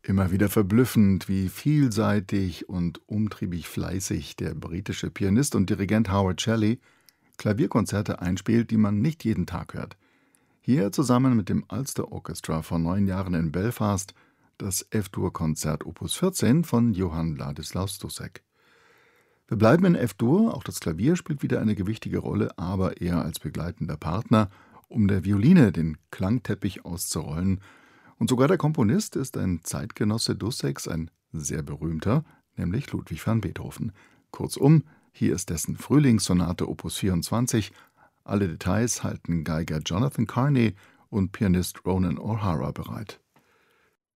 Immer wieder verblüffend, wie vielseitig und umtriebig fleißig der britische Pianist und Dirigent Howard Shelley Klavierkonzerte einspielt, die man nicht jeden Tag hört. Hier zusammen mit dem Ulster Orchestra vor 9 Jahren in Belfast das F-Dur-Konzert Opus 14 von Johann Ladislaus Dussek. Wir bleiben in F-Dur, auch das Klavier spielt wieder eine gewichtige Rolle, aber eher als begleitender Partner, um der Violine den Klangteppich auszurollen. Und sogar der Komponist ist ein Zeitgenosse Dusseks, ein sehr berühmter, nämlich Ludwig van Beethoven. Kurzum, hier ist dessen Frühlingssonate Opus 24. Alle Details halten Geiger Jonathan Carney und Pianist Ronan O'Hara bereit.